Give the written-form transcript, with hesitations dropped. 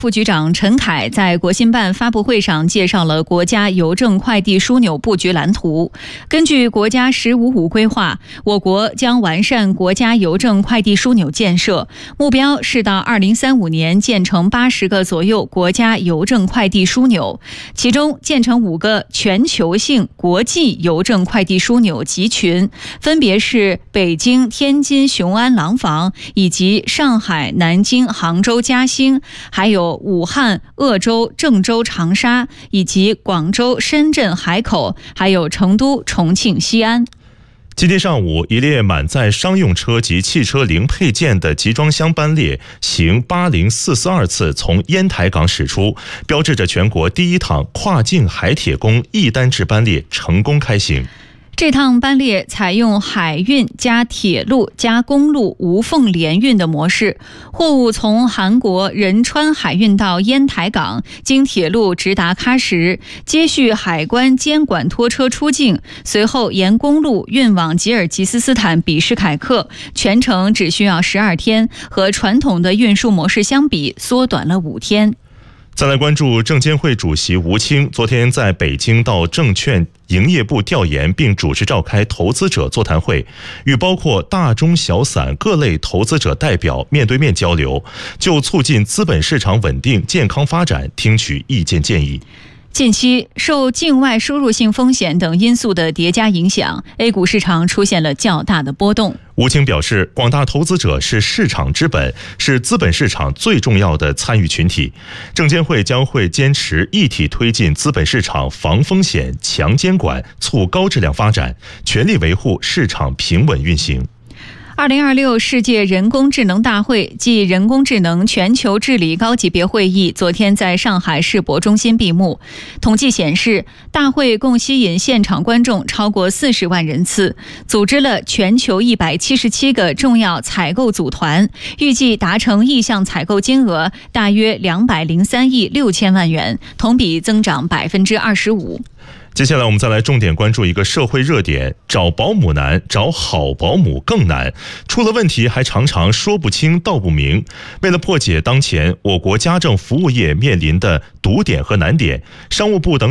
副局长陈凯在国新办发布会上介绍了国家邮政快递枢纽布局蓝图。根据国家“15+5”规划，我国将完善国家邮政快递枢纽建设，目标是到2035年建成80个左右国家邮政快递枢纽，其中建成5个全球性国际邮政快递枢纽集群，分别是北京、天津、雄安、廊坊，以及上海、南京、杭州、嘉兴，还有武汉、鄂州、郑州、长沙，以及广州、深圳、海口，还有成都、重庆、西安。 今天上午，一列满载商用车及汽车零配件的集装箱班列行80442次从烟台港驶出，标志着全国第一趟跨境海铁工一单制班列成功开行。 这趟班列采用海运加铁路加公路无缝联运的模式，货物从韩国仁川海运到烟台港，经铁路直达喀什，接续海关监管拖车出境，随后沿公路运往吉尔吉斯斯坦比什凯克，全程只需要12天，和传统的运输模式相比，缩短了5天。 再来关注证监会主席吴清昨天在北京到证券营业部调研，并主持召开投资者座谈会，与包括大中小散各类投资者代表面对面交流，就促进资本市场稳定健康发展听取意见建议。 近期受境外输入性风险等因素的叠加影响， A 股市场出现了较大的波动。 吴清表示，广大投资者是市场之本，是资本市场最重要的参与群体。证监会将会坚持一体推进资本市场防风险、强监管、促高质量发展，全力维护市场平稳运行。 2026世界人工智能大会暨人工智能全球治理高级别会议昨天在上海世博中心闭幕。统计显示，大会共吸引现场观众超过40万人次，组织了全球177个重要采购组团，预计达成意向采购金额大约203亿6千万元，同比增长25%。 接下来我们再来重点关注一个社会热点：找保姆难，找好保姆更难，出了问题还常常说不清道不明。为了破解当前我国家政服务业面临的堵点和难点，商务部等